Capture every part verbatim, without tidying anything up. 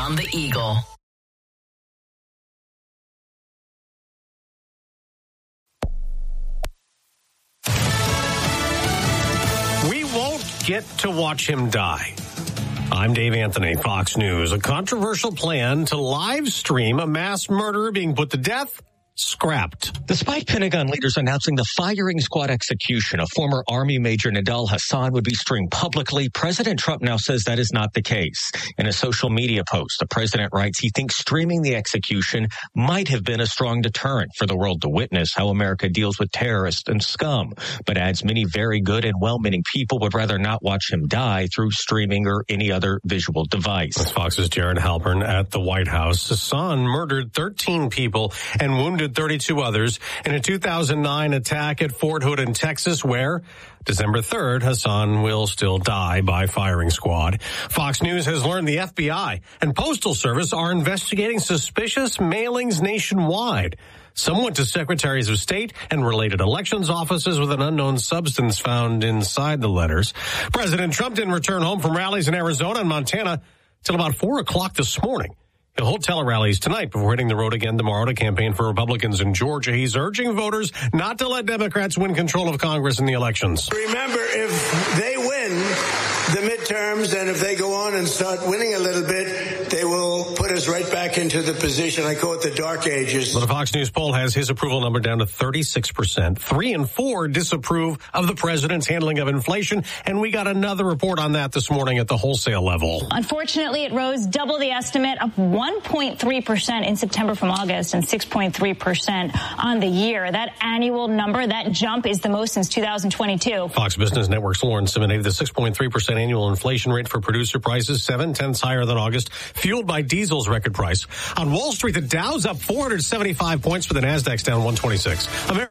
on the Eagle. We won't get to watch him die. I'm Dave Anthony, Fox News. A controversial plan to live stream a mass murderer being put to death scrapped. Despite Pentagon leaders announcing the firing squad execution of former Army Major Nidal Hasan would be streamed publicly, President Trump now says that is not the case. In a social media post, the president writes he thinks streaming the execution might have been a strong deterrent for the world to witness how America deals with terrorists and scum, but adds many very good and well-meaning people would rather not watch him die through streaming or any other visual device. That's Fox's Jared Halpern at the White House. Hasan murdered thirteen people and wounded thirty-two others in a two thousand nine attack at Fort Hood in Texas, where December third, Hasan will still die by firing squad. Fox News has learned the F B I and Postal Service are investigating suspicious mailings nationwide. Some went to secretaries of state and related elections offices with an unknown substance found inside the letters. President Trump didn't return home from rallies in Arizona and Montana till about four o'clock this morning. He'll hold tele-rallies tonight before hitting the road again tomorrow to campaign for Republicans in Georgia. He's urging voters not to let Democrats win control of Congress in the elections. Remember, if they win the midterms and if they go on and start winning a little bit, they will put us right back into the position. I call it the dark ages. Well, the Fox News poll has his approval number down to thirty-six percent. Three and four disapprove of the president's handling of inflation. And we got another report on that this morning at the wholesale level. Unfortunately, it rose double the estimate of one point three percent in September from August and six point three percent on the year. That annual number, that jump is the most since two thousand twenty-two. Fox Business Network's Lauren Simonetti, the six point three percent annual inflation rate for producer prices, seven tenths higher than August, fueled by diesel's record price. On Wall Street, the Dow's up four hundred seventy-five points, but the Nasdaq's down one twenty-six. Amer-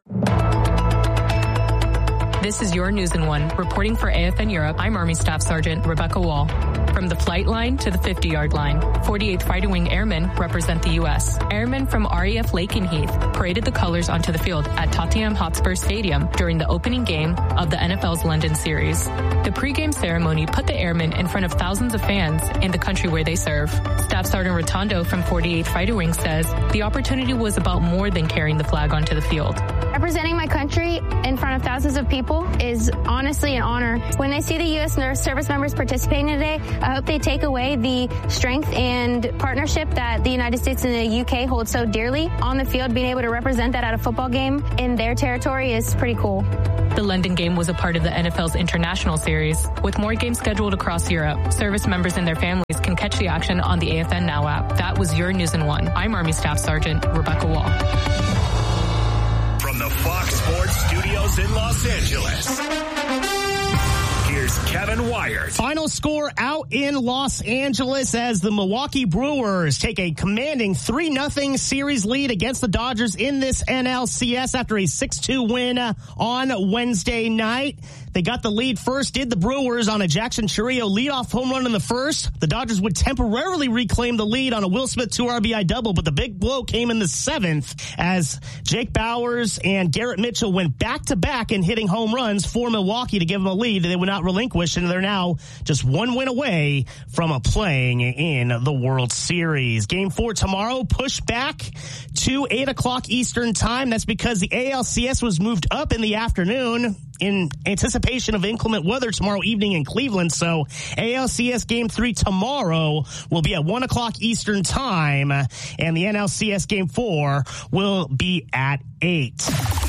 This is your News in One. Reporting for A F N Europe, I'm Army Staff Sergeant Rebecca Wall. From the flight line to the fifty-yard line, forty-eighth Fighting Wing Airmen represent the U S. Airmen from R A F Lakenheath paraded the colors onto the field at Tottenham Hotspur Stadium during the opening game of the N F L's London series. The pregame ceremony put the airmen in front of thousands of fans in the country where they serve. Staff Sergeant Rotondo from forty-eighth Fighting Wing says the opportunity was about more than carrying the flag onto the field. Representing my country in front of thousands of people is honestly an honor. When I see the U S nurse service members participating today, I hope they take away the strength and partnership that the United States and the U K hold so dearly. On the field, being able to represent that at a football game in their territory is pretty cool. The London game was a part of the N F L's International Series. With more games scheduled across Europe, service members and their families can catch the action on the A F N Now app. That was your News in One. I'm Army Staff Sergeant Rebecca Wall. From the Fox Sports Studios in Los Angeles, here's Kevin Wyatt. Final score out in Los Angeles as the Milwaukee Brewers take a commanding three nothing series lead against the Dodgers in this N L C S after a six two win on Wednesday night. They got the lead first, did the Brewers on a Jackson Chourio leadoff home run in the first. The Dodgers would temporarily reclaim the lead on a Will Smith two R B I double, but the big blow came in the seventh as Jake Bauers and Garrett Mitchell went back-to-back in hitting home runs for Milwaukee to give them a lead. They would not relinquish, and they're now just one win away from a playing in the World Series. Game four tomorrow, pushed back to eight o'clock Eastern time. That's because the A L C S was moved up in the afternoon in anticipation of inclement weather tomorrow evening in Cleveland. So A L C S Game three tomorrow will be at one o'clock Eastern time, and the N L C S Game four will be at eight.